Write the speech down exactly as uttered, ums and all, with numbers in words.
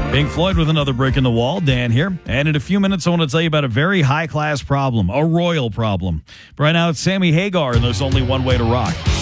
Pink Floyd with another brick in the wall. Dan here. And in a few minutes, I want to tell you about a very high-class problem, a royal problem. But right now, it's Sammy Hagar, and there's only one way to rock.